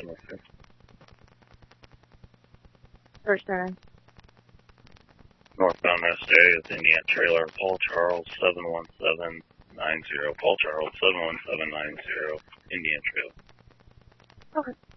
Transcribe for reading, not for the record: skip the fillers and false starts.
Northbound First turn. SJ is Indiana Trailer, Paul Charles 71790. Paul Charles 71790, Indiana Trailer. Okay.